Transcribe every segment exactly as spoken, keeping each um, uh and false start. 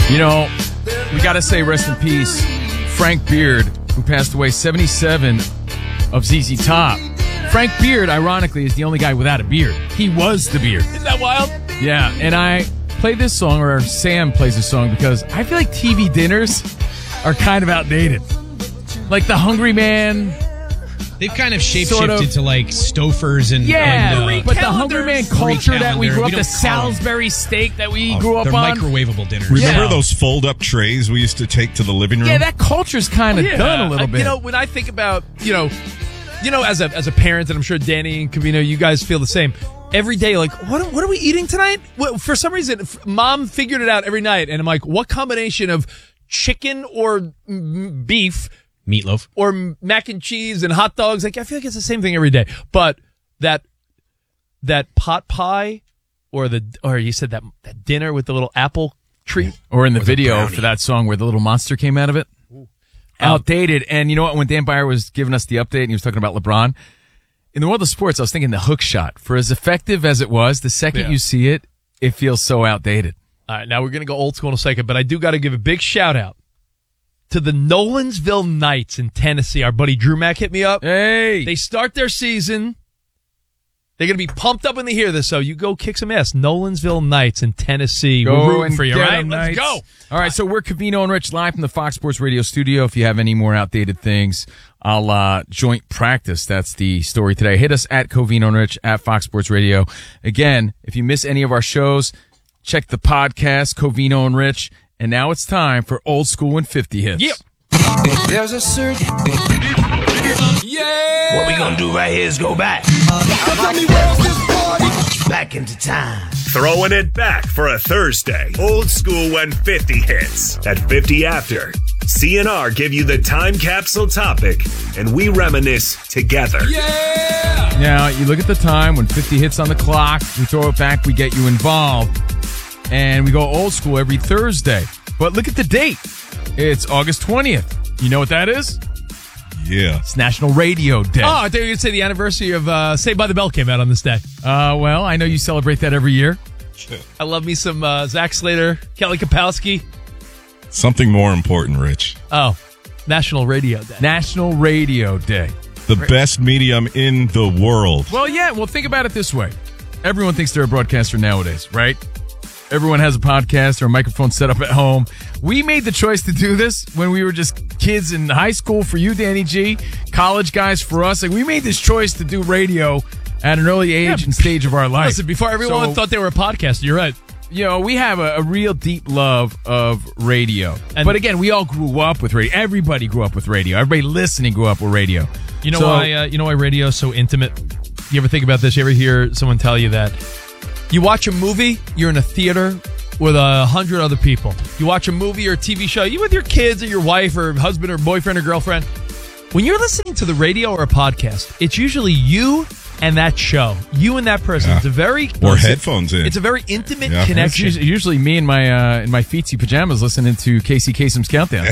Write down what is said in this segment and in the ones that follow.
You know, we got to say rest in peace, Frank Beard, who passed away, seventy-seven, of Z Z Top. Frank Beard, ironically, is the only guy without a beard. He was the beard. Isn't that wild? Yeah, and I played this song, or Sam plays this song, because I feel like T V dinners are kind of outdated. Like the Hungry Man. They've kind of shapeshifted Sort of. to like Stofers and Yeah, and, uh, but the Hungry Man culture that we calendar. grew up, We the don't call 'em. Salisbury steak that we Oh, grew up they're on. microwavable dinners. Remember Yeah. those fold-up trays we used to take to the living room? Yeah, that culture's kind of Yeah. done a little I- bit. You know, when I think about, you know, you know, as a as a parent, and I'm sure Danny and Covino, you guys feel the same. Every day, like, what what are we eating tonight? Well, for some reason, f- Mom figured it out every night, and I'm like, what combination of chicken or mm, beef Meatloaf. or m- mac and cheese and hot dogs? Like, I feel like it's the same thing every day. But that that pot pie, or the or you said that that dinner with the little apple treat. Or in the Or the video brownie. for that song where the little monster came out of it. Outdated. And you know what? When Dan Byer was giving us the update and he was talking about LeBron, in the world of sports, I was thinking the hook shot. For as effective as it was, the second Yeah. you see it, it feels so outdated. All right, now we're going to go old school in a second, but I do got to give a big shout out to the Nolensville Knights in Tennessee. Our buddy Drew Mack hit me up. Hey! They start their season. They're going to be pumped up when they hear this, so you go kick some ass. Nolensville Knights in Tennessee. Go We're rooting and for you, get right? 'em, Let's Knights. go. All right, so we're Covino and Rich live from the Fox Sports Radio studio. If you have any more outdated things, I'll uh, joint practice. That's the story today. Hit us at Covino and Rich at Fox Sports Radio. Again, if you miss any of our shows, check the podcast, Covino and Rich. And now it's time for Old School and fifty Hits. Yep. There's a certain. Yeah. What we gonna do right here is go back. Back into time. Throwing it back for a Thursday. Old School when fifty hits. At fifty after, C N R give you the time capsule topic, and we reminisce together. Now, you look at the time when fifty hits on the clock, we throw it back, we get you involved, and we go old school every Thursday. But look at the date. It's August twentieth. You know what that is? Yeah. It's National Radio Day. Oh, I thought you were going to say the anniversary of uh, Saved by the Bell came out on this day. Uh, well, I know you celebrate that every year. I love me some uh, Zach Slater, Kelly Kapowski. Something more important, Rich. Oh, National Radio Day. National Radio Day. The best medium in the world. Well, yeah, well, think about it this way. Everyone thinks they're a broadcaster nowadays, right? Everyone has a podcast or a microphone set up at home. We made the choice to do this when we were just kids in high school for you, Danny G, college guys for us. Like, we made this choice to do radio at an early age Yeah. and stage of our life. Listen, before everyone So, thought they were a podcast, you're right. you know, we have a, a real deep love of radio. And- but again, we all grew up with radio. Everybody grew up with radio. Everybody listening grew up with radio. You know So- why? Uh, you know why radio is so intimate? You ever think about this? You ever hear someone tell you that you watch a movie, you're in a theater with a hundred other people. You watch a movie or a T V show, you with your kids or your wife or husband or boyfriend or girlfriend. When you're listening to the radio or a podcast, it's usually you and that show, you and that person. Yeah. It's a very Or headphones in. It's a very intimate Yeah. It's connection. usually, usually me in my uh, in my feetsy pajamas listening to Casey Kasem's Countdown.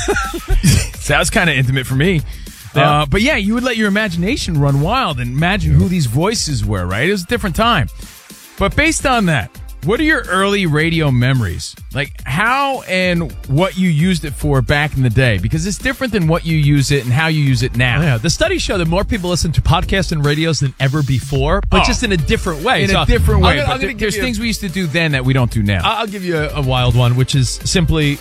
That's, Sounds kind of intimate for me. Yeah. Uh, but yeah, you would let your imagination run wild and imagine who these voices were, right? It was a different time. But based on that, what are your early radio memories? Like how and what you used it for back in the day? Because it's different than what you use it and how you use it now. Yeah, the studies show that more people listen to podcasts and radios than ever before, but Oh. just in a different way. In So a different way. I'm gonna- but I'm gonna there- give there's you- things we used to do then that we don't do now. I'll give you a, a wild one, which is simply,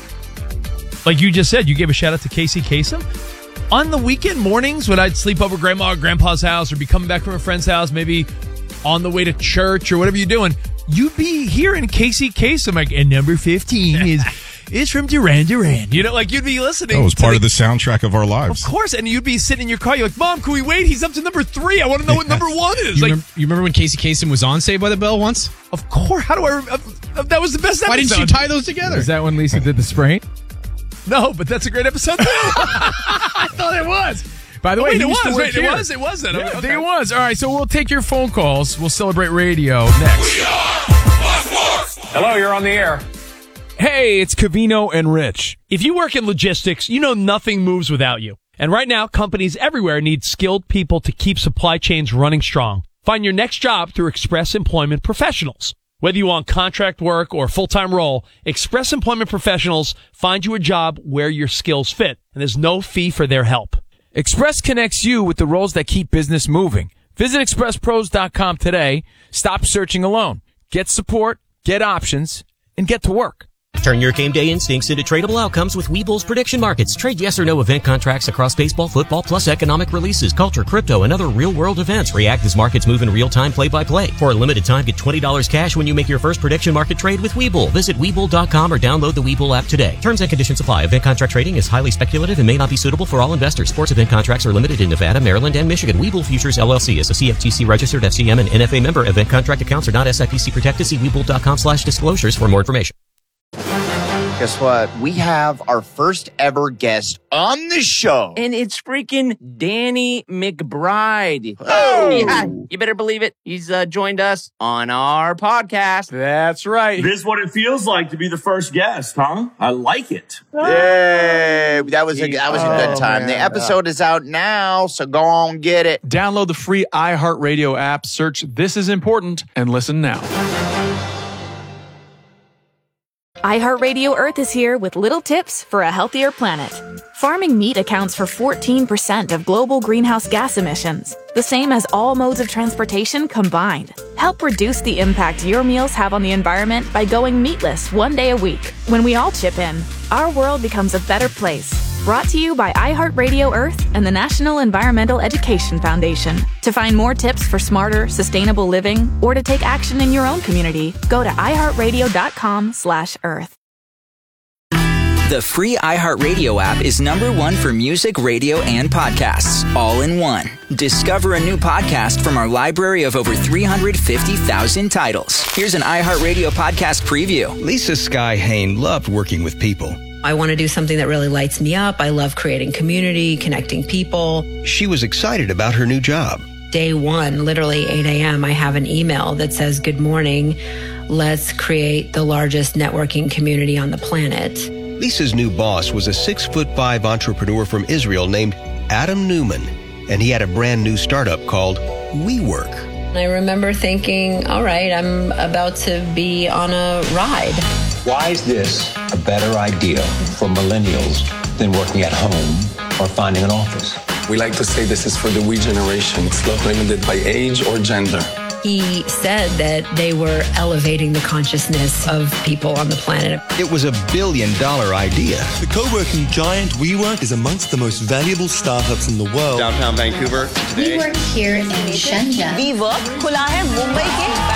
like you just said, you gave a shout out to Casey Kasem. On the weekend mornings when I'd sleep over at Grandma or Grandpa's house or be coming back from a friend's house, maybe on the way to church or whatever you're doing, you'd be hearing Casey Kasem, like, and number fifteen is is from Duran Duran. You know, like you'd be listening. that was to part the- of the soundtrack of our lives. Of course, and you'd be sitting in your car. You're like, Mom, can we wait? He's up to number three. I want to know what number one is. You, Like, remember, you remember when Casey Kasem was on Saved by the Bell once? of course. How do I? Rem- uh, that was the best episode. Why didn't you tie those together? Is that when Lisa did the sprain? No, but that's a great episode too. I thought it was. By the way, Wait, he it used to was. work Wait, it here. was. It was. That. Yeah, Okay. I think it was. All right, so we'll take your phone calls. We'll celebrate radio next. Hello, you're on the air. Hey, it's Covino and Rich. If you work in logistics, you know nothing moves without you. And right now, companies everywhere need skilled people to keep supply chains running strong. Find your next job through Express Employment Professionals. Whether you want contract work or a full-time role, Express Employment Professionals find you a job where your skills fit, and there's no fee for their help. Express connects you with the roles that keep business moving. Visit express pros dot com today. Stop searching alone. Get support, get options, and get to work. Turn your game day instincts into tradable outcomes with Webull's prediction markets. Trade yes or no event contracts across baseball, football, plus economic releases, culture, crypto, and other real-world events. React as markets move in real time, play-by-play. For a limited time, get twenty dollars cash when you make your first prediction market trade with Webull. Visit Webull dot com or download the Webull app today. Terms and conditions apply. Event contract trading is highly speculative and may not be suitable for all investors. Sports event contracts are limited in Nevada, Maryland, and Michigan. Webull Futures, L L C is a C F T C-registered F C M and N F A member. Event contract accounts are not S I P C protected. See Webull dot com slash disclosures for more information. Guess what? We have our first ever guest on the show. And it's freaking Danny McBride. Oh! Yeah, you better believe it. He's uh, joined us on our podcast. That's right. This is what it feels like to be the first guest, huh? I like it. Yay! That was a, that was a good time. Oh, the man. episode is out now, so go on, get it. Download the free iHeartRadio app, search This Is Important, and listen now. iHeartRadio Earth is here with little tips for a healthier planet. Farming meat accounts for fourteen percent of global greenhouse gas emissions, the same as all modes of transportation combined. Help reduce the impact your meals have on the environment by going meatless one day a week. When we all chip in, our world becomes a better place. Brought to you by iHeartRadio Earth and the National Environmental Education Foundation. To find more tips for smarter, sustainable living, or to take action in your own community, go to iHeartRadio dot com slash earth. The free iHeartRadio app is number one for music, radio, and podcasts, all in one. Discover a new podcast from our library of over three hundred fifty thousand titles. Here's an iHeartRadio podcast preview. Lisa Sky Hain loved working with people. I want to do something that really lights me up. I love creating community, connecting people. She was excited about her new job. Day one, literally eight a.m., I have an email that says, "Good morning. Let's create the largest networking community on the planet." Lisa's new boss was a six foot five entrepreneur from Israel named Adam Newman, and he had a brand new startup called WeWork. I remember thinking, all right, I'm about to be on a ride. Why is this a better idea for millennials than working at home or finding an office? We like to say this is for the we generation. It's not limited by age or gender. He said that they were elevating the consciousness of people on the planet. It was a billion dollar idea. The co-working giant WeWork is amongst the most valuable startups in the world. Downtown Vancouver today. We work here in Shenzhen. WeWork खुला है मुंबई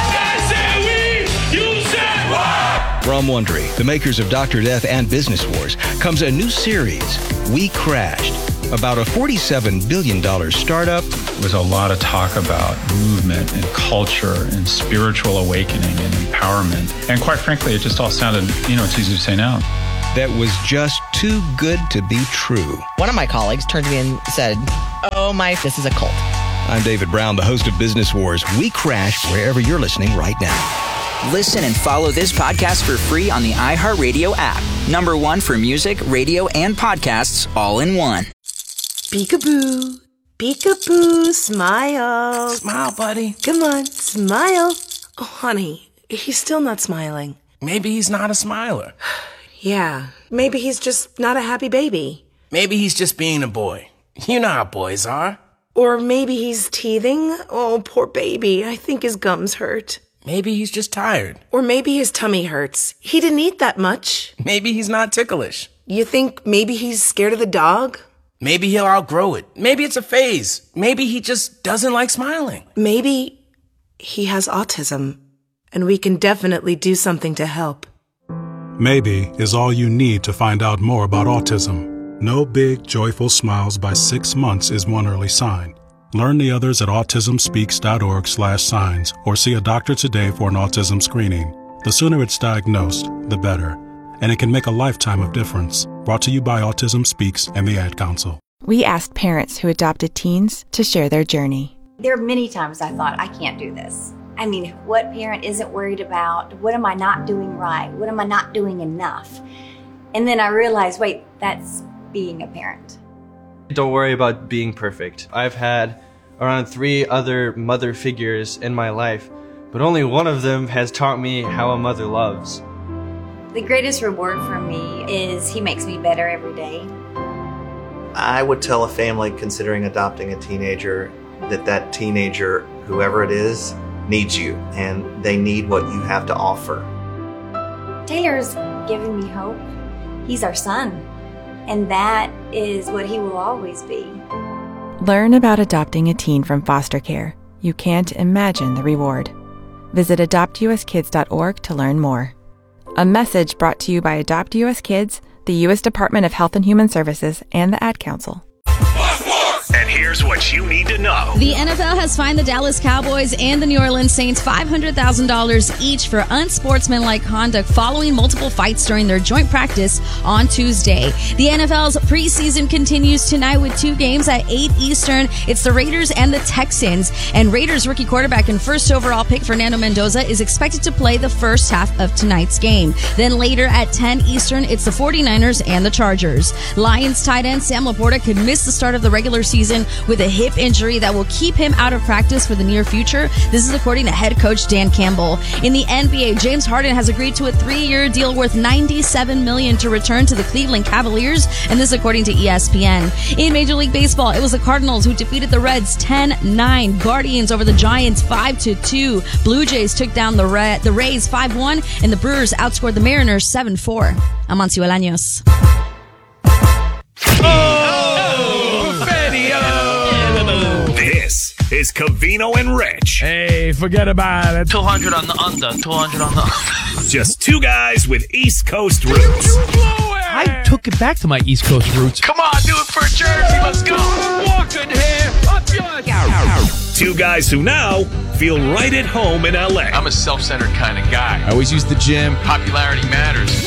के From Wondery, the makers of Doctor Death and Business Wars, comes a new series, We Crashed, about a forty-seven billion dollars startup. There was a lot of talk about movement and culture and spiritual awakening and empowerment. And quite frankly, it just all sounded, you know, it's easy to say now. That was just too good to be true. One of my colleagues turned to me and said, "Oh my, this is a cult." I'm David Brown, the host of Business Wars. We Crash wherever you're listening right now. Listen and follow this podcast for free on the iHeartRadio app. Number one for music, radio, and podcasts, all in one. Peekaboo. Peekaboo. Smile. Smile, buddy. Come on, smile. Oh, honey, he's still not smiling. Maybe he's not a smiler. Yeah, maybe he's just not a happy baby. Maybe he's just being a boy. You know how boys are. Or maybe he's teething. Oh, poor baby. I think his gums hurt. Maybe he's just tired. Or maybe his tummy hurts. He didn't eat that much. Maybe he's not ticklish. You think maybe he's scared of the dog? Maybe he'll outgrow it. Maybe it's a phase. Maybe he just doesn't like smiling. Maybe he has autism, and we can definitely do something to help. Maybe is all you need to find out more about autism. No big, joyful smiles by six months is one early sign. Learn the others at autismspeaks.org slash signs or see a doctor today for an autism screening. The sooner it's diagnosed, the better. And it can make a lifetime of difference. Brought to you by Autism Speaks and the Ad Council. We asked parents who adopted teens to share their journey. There are many times I thought, I can't do this. I mean, what parent isn't worried about? What am I not doing right? What am I not doing enough? And then I realized, wait, that's being a parent. Don't worry about being perfect. I've had around three other mother figures in my life but only one of them has taught me how a mother loves. The greatest reward for me is he makes me better every day. I would tell a family considering adopting a teenager that that teenager, whoever it is, needs you, and they need what you have to offer. Taylor's giving me hope. He's our son, and that is what he will always be. Learn about adopting a teen from foster care. You can't imagine the reward. Visit adopt u s kids dot org to learn more. A message brought to you by Adopt U S Kids, the U S Department of Health and Human Services, and the Ad Council. And here's what you need to know. The N F L has fined the Dallas Cowboys and the New Orleans Saints five hundred thousand dollars each for unsportsmanlike conduct following multiple fights during their joint practice on Tuesday. The N F L's preseason continues tonight with two games at eight Eastern. It's the Raiders and the Texans. And Raiders rookie quarterback and first overall pick Fernando Mendoza is expected to play the first half of tonight's game. Then later at ten Eastern, it's the 49ers and the Chargers. Lions tight end Sam Laporta could miss the start of the regular season with a hip injury that will keep him out of practice for the near future. This is according to head coach Dan Campbell. In the N B A, James Harden has agreed to a three-year deal worth ninety-seven million dollars to return to the Cleveland Cavaliers, and this according to E S P N. In Major League Baseball, it was the Cardinals who defeated the Reds ten nine. Guardians over the Giants five to two. Blue Jays took down the, Ra- the Rays five one, and the Brewers outscored the Mariners seven four. I'm Amancio Bolaños. This is Covino and Rich. Hey, forget about it. two hundred on the under, two hundred on the under. Just two guys with East Coast roots. I took it back to my East Coast roots. Come on, do it for Jersey. Let's go. Walking here. Up yours. Two guys who now feel right at home in L A. I'm a self-centered kind of guy. I always use the gym. Popularity matters.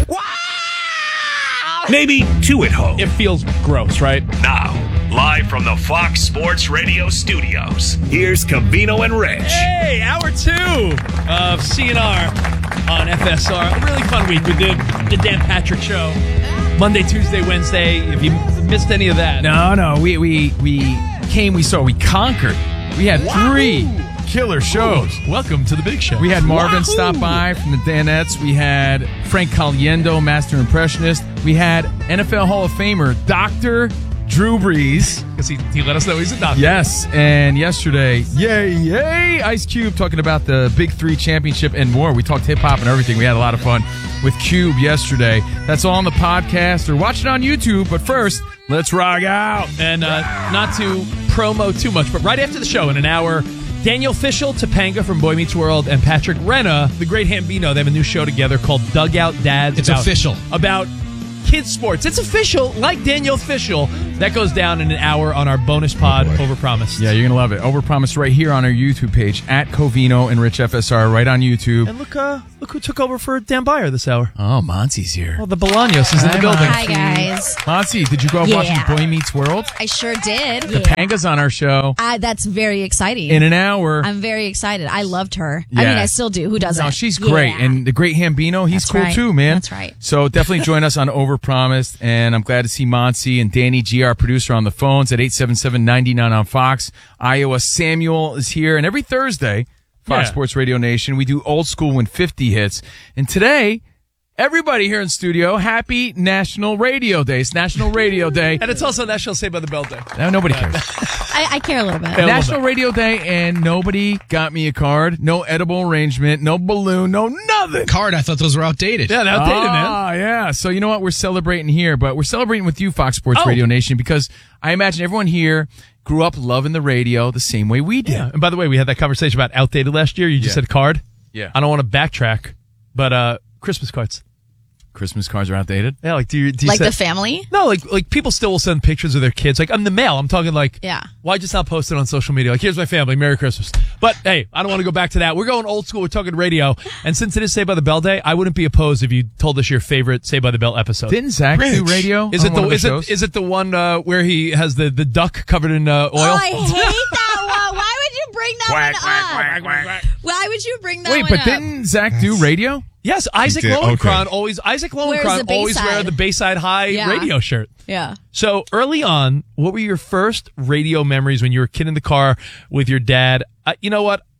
Maybe two at home. It feels gross, right? Now, live from the Fox Sports Radio studios, here's Covino and Rich. Hey, hour two of C N R on F S R. A really fun week. We did the Dan Patrick Show. Monday, Tuesday, Wednesday. If you missed any of that. No, no. We we we came, we saw, we conquered. We had three Wahoo! killer shows. Ooh, welcome to the big show. We had Marvin Wahoo! stop by from the Danettes. We had Frank Caliendo, Master Impressionist. We had N F L Hall of Famer, Doctor Drew Brees. Because he, he let us know he's a doctor. Yes, and yesterday, yay, yay, Ice Cube talking about the Big Three Championship and more. We talked hip-hop and everything. We had a lot of fun with Cube yesterday. That's all on the podcast, or watch it on YouTube. But first, let's rock out. And uh, not to promo too much, but right after the show, in an hour, Daniel Fishel, Topanga from Boy Meets World, and Patrick Renna, the great Hambino, they have a new show together called Dugout Dads. It's about, official. About kids sports. It's official, like Daniel Fishel. That goes down in an hour on our bonus pod, oh Overpromised. Yeah, you're going to love it. Overpromised right here on our YouTube page, at Covino and Rich F S R, right on YouTube. And look, uh, look who took over for Dan Byer this hour. Oh, Monty's here. Oh, the Bolaños is in the building. Hi, guys. Monty, did you go up yeah. watching Boy Meets World? I sure did. Topanga's on our show. Uh, that's very exciting. In an hour. I'm very excited. I loved her. Yeah. I mean, I still do. Who doesn't? No, she's great. Yeah. And the great Hambino, he's That's cool right. too, man. That's right. So definitely join us on Overpromised. And I'm glad to see Monty and Danny G, our producer, on the phones at eight seven seven, nine nine on Fox. Iowa Samuel is here. And every Thursday, Fox Yeah. Sports Radio Nation, we do Old School when fifty hits. And today, everybody here in studio, happy National Radio Day. It's National Radio Day. And it's also National Saved by the Bell Day. No, nobody cares. I, I care a little bit. Yeah, National Radio Day, and nobody got me a card. No edible arrangement, no balloon, no nothing. Card, I thought those were outdated. Yeah, they're outdated, man. Ah, yeah. So you know what? We're celebrating here, but we're celebrating with you, Fox Sports Oh. Radio Nation, because I imagine everyone here grew up loving the radio the same way we did. Yeah. And by the way, we had that conversation about outdated last year. You just Yeah. said card. Yeah. I don't want to backtrack, but uh, Christmas cards. Christmas cards are outdated? Yeah, like do you, do you Like send- the family? No, like like people still will send pictures of their kids. Like I'm the mail. I'm talking like, Yeah. why just not post it on social media? Like, here's my family. Merry Christmas. But hey, I don't want to go back to that. We're going old school. We're talking radio. And since it is Saved by the Bell Day, I wouldn't be opposed if you told us your favorite Saved by the Bell episode. Didn't Zach do radio? Is it on the one of is shows? it is it the one uh, where he has the, the duck covered in uh, oil? Oh, I hate that one. Why would you bring that Quack, one quack, up? quack, quack, quack. Why would you bring that Wait, one but up? didn't Zach do radio? Yes, Isaac did, Lowenkron okay. always Isaac Wears Lowenkron the always wear Bayside. the Bayside High Yeah. radio shirt. Yeah. So early on, what were your first radio memories when you were a kid in the car with your dad? Uh, you know what?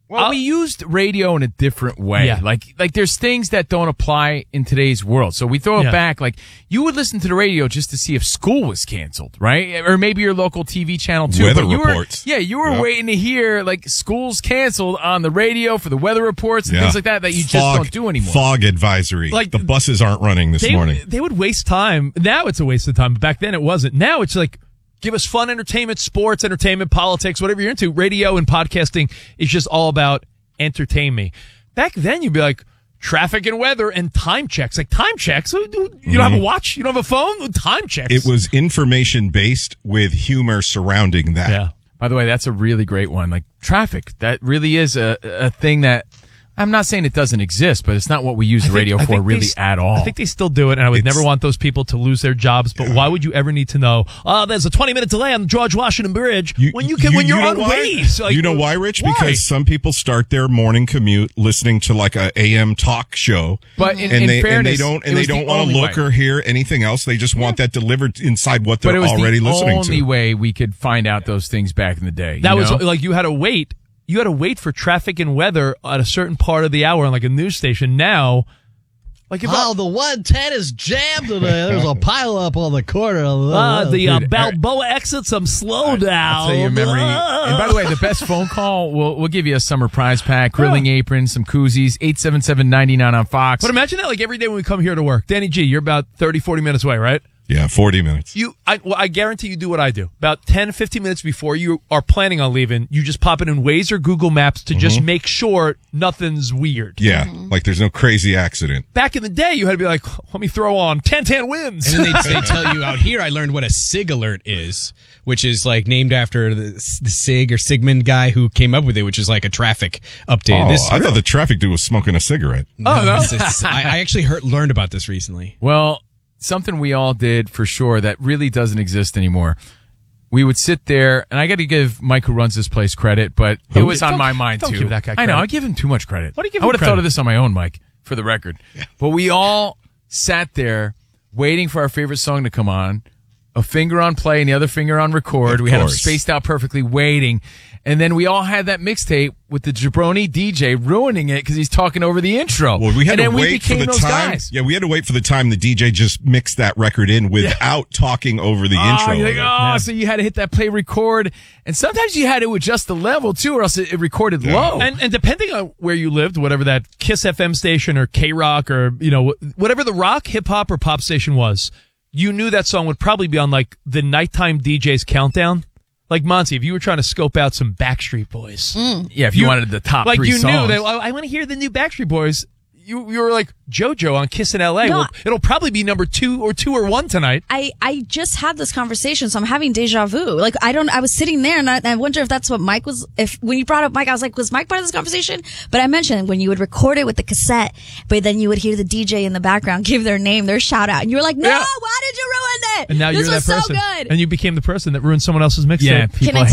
Well, I'll- we used radio in a different way. Yeah. Like, like there's things that don't apply in today's world. So we throw it Yeah. back. Like, you would listen to the radio just to see if school was canceled, right? Or maybe your local T V channel too. Weather But you reports. Were, yeah, you were Yep. waiting to hear like school's canceled on the radio for the weather reports and Yeah. things like that that you just Fog- don't do anymore. Fog advisory. Like, the buses aren't running this they, morning. They would waste time. Now it's a waste of time. But back then it wasn't. Now it's like, give us fun entertainment, sports, entertainment, politics, whatever you're into. Radio and podcasting is just all about entertain me. Back then you'd be like, traffic and weather and time checks. Like time checks? You don't have a watch? You don't have a phone? Time checks. It was information based with humor surrounding that. Yeah. By the way, that's a really great one. Like traffic, that really is a, a thing that I'm not saying it doesn't exist, but it's not what we use I think- radio I for think they really s- at all. I think they still do it, and I would It's- never want those people to lose their jobs. But why would you ever need to know? Oh, there's a twenty minute delay on the George Washington Bridge when you can when you're know on why? Waze. Like, you know why, Rich? why? Because some people start their morning commute listening to like a A M talk show, But in- and in they and fairness, they don't it and they was the don't want only to look way. or hear anything else. They just want that delivered inside what but they're it was already the listening only to. way we could find out those things back in the day. that you was know? like you had to wait. You had to wait for traffic and weather at a certain part of the hour on like a news station. Now, like if Oh, the one ten is jammed today. There's a pile up on the corner. uh, the uh, Dude, Balboa exits, I'm slow down. I'll tell you a memory. And by the way, the best phone call, we'll, we'll give you a summer prize pack, grilling apron, some koozies, eight seven seven, nine nine on Fox. But imagine that like every day when we come here to work. Danny G, you're about thirty, forty minutes away, right? Yeah, forty minutes. You, I, well, I guarantee you do what I do. About ten, fifteen minutes before you are planning on leaving, you just pop it in Waze or Google Maps to just make sure nothing's weird. Yeah, like there's no crazy accident. Back in the day, you had to be like, let me throw on ten ten wins. And then they, they tell you out here, I learned what a SIG alert is, which is like named after the, the SIG or Sigmund guy who came up with it, which is like a traffic update. Oh, this, I thought the traffic dude was smoking a cigarette. oh, no. It's- it's- I, I actually heard, learned about this recently. Well, something we all did for sure that really doesn't exist anymore. We would sit there, and I got to give Mike who runs this place credit, but it was on Don't- my mind don't too. give that guy I know, credit. I give him too much credit. What do you give I him would have credit? thought of this on my own, Mike, for the record. But we all sat there waiting for our favorite song to come on, a finger on play and the other finger on record. Of we had them course. spaced out perfectly, waiting. And then we all had that mixtape with the jabroni D J ruining it because he's talking over the intro. Well, we had and to then we wait for became the those time. guys. Yeah, we had to wait for the time the D J just mixed that record in without talking over the Oh, intro. you're like, oh, so you had to hit that play record. And sometimes you had to adjust the level too, or else it, it recorded low. And, and depending on where you lived, whatever that Kiss F M station or K-Rock or, you know, whatever the rock, hip-hop, or pop station was, you knew that song would probably be on, like, the nighttime D J's countdown. Like, Monty, if you were trying to scope out some Backstreet Boys. Yeah, if you, wanted the top like three you songs. knew that, I, I want to hear the new Backstreet Boys. You, you were like, JoJo on Kiss in L A. No, well, it'll probably be number two or two or one tonight. I, I just had this conversation, so I'm having deja vu. Like, I don't, I was sitting there and I, I wonder if that's what Mike was, if, when you brought up Mike, I was like, was Mike part of this conversation? But I mentioned when you would record it with the cassette, but then you would hear the D J in the background give their name, their shout out. And you were like, no, Yeah. why did you ruin it? And now this you're was that person. so good. And you became the person that ruined someone else's mixtape. Yeah, Can I people